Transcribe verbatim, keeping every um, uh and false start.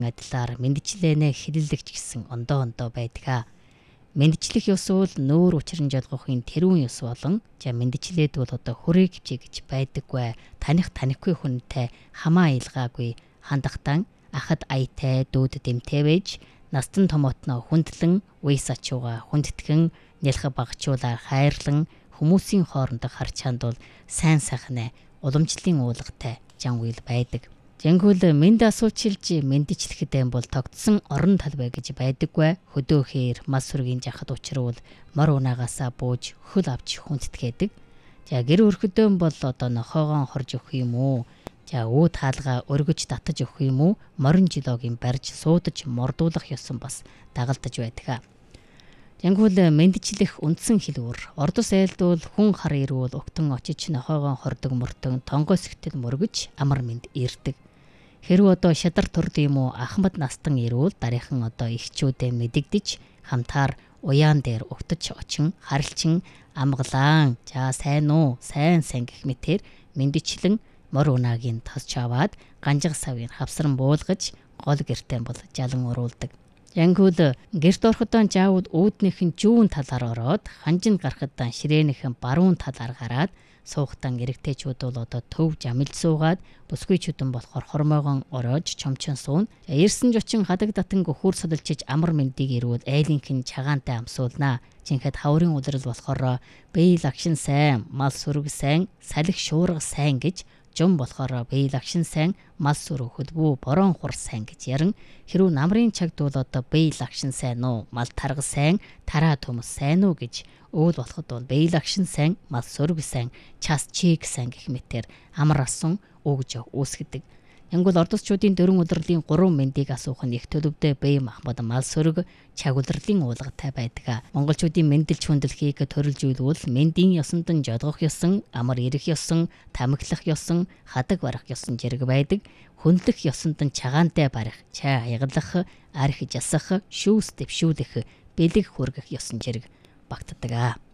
адилаар мэндчлэнэ хилэлэгч гэсэн ондоо ондоо байдаг. Мэндчлэх ёс бол нүүр учран жолгохын тэрүүн ёс болон за мэндчлээд бол одоо хүрээ гिचээ гэж байдаггүй. Таних танихгүй хүнтэй хамаа илгаагүй хандахтан ахад аятай дүүд дэмтэй байж настан томотно хүндлэн уйс ачууга хүндэтгэн нялх багчуулаар хайрлан хүмүүсийн хооронд харчаанд бол сайн сайхнаа уламжлалын уулгатай жан уйл байдаг. Жангуул мэнд асуучилж мэндчлэхэд бол тогтсон орон талбай гэж байдаггүй. Хөдөөхээр мас сүргийн жахад учруул мор унаагаасаа бууж хөл авч хүндэтгээдэг. За гэр өрхөдөөн бол одоо нохоогоон хорж өгөх юм уу? За өө таалгаа өргөж татаж өгөх юм уу? Морин жилоогийн барьж суудаж мордуулах ёсон бас дагалдаж байдаг. Жангуул мэндчлэх үндсэн хэлбэр ордос айлдвал хүн хар ирүүл угтан очиж нохоогоон хордог мөртөн тонгоос ихтэл мөргөж амар мэнд ирдэг. Хэрв одоо шадар төрд юм уу ахмад настан ирүүл дараахан одоо ихчүүдээ мэдэгдэж хамтаар уяан дээр угтаж очин харилчин амгалаан за сайн уу сайн сайн гэх мэтэр мэндчлэн мор унаагийн тасч аваад ганжиг савыг хавсран буулгаж гол гэртээ бол жалан уруулдаг. Янгуул гэрт ороход жаавууд үүднийхэн жүүн талаар ороод ханжинд гарахад ширээнийхэн баруун талаар гараад суухтан эрэгтэйчүүд бол одоо төв жамилж суугаад бүсгүйчүүдэн болохоор хормоогон ороож чомчон суун. Ирсэн жочин хадаг татан гөхөр судалчиж амар мэндийг ирвэл айлынхын чагаантай амсуулнаа. Жинхэд хаврын улирал болохоор бэйл агшин сайн, мал сүрэг сайн, салхи шуурга сайн гэж жум болохоор бэйл агшин сайн, мал сүрэг хөлбүү борон хур сайн гэж ярин. Хэрвээ намрын чагд бол одоо бэйл агшин сайн уу, мал тарга сайн, тараа төмөс сайн уу гэж өвөл болоход бол бэйл агшин сайн, мал сүрэг сайн, час чиг сайн гэх мэтэр амар асан өгж үүсгэдэг. Янгуул ордосчуудын дөрвөн удирлын гурван мэндийг асуух нь их төлөвдөө бэм ахмад мал сүрэг чаг удирлын уулгатай байдаг. Монголчуудын мэндэлж хүндлэхийг төрөлж үйлвэл мэндийн ёсонд нь жодгох ёсон, амар ирэх ёсон, тамхилах ёсон, хадаг барах ёсон зэрэг байдаг. Хүндлэх ёсонд нь чагаантай барих, чай аягалах, арх жасах, шүүс дэвшүүлэх, бэлэг хүргэх ёсон зэрэг багтдаг.